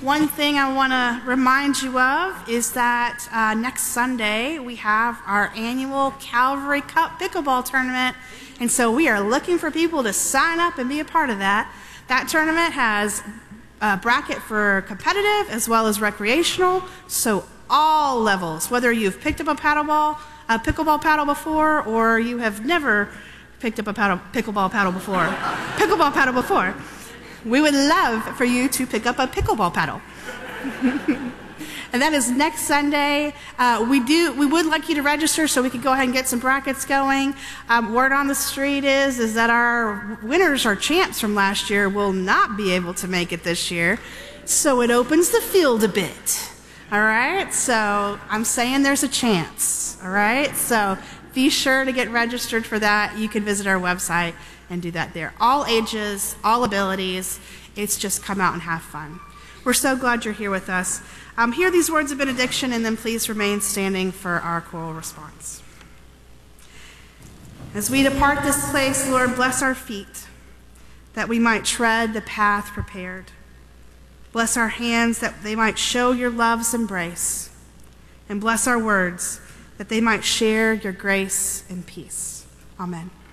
One thing I want to remind you of is that next Sunday we have our annual Calvary Cup Pickleball Tournament, and so we are looking for people to sign up and be a part of that. That tournament has a bracket for competitive as well as recreational, so all levels, whether you've picked up a pickleball paddle before, or you have never picked up a pickleball paddle before, we would love for you to pick up a pickleball paddle. And that is next Sunday. We would like you to register so we could go ahead and get some brackets going. Word on the street is that our winners, our champs from last year, will not be able to make it this year. So it opens the field a bit. All right? So I'm saying there's a chance. All right? So be sure to get registered for that. You can visit our website and do that there. All ages, all abilities. It's just come out and have fun. We're so glad you're here with us. Hear these words of benediction, and then please remain standing for our choral response. As we depart this place, Lord, bless our feet, that we might tread the path prepared. Bless our hands, that they might show your love's embrace. And bless our words, that they might share your grace and peace. Amen.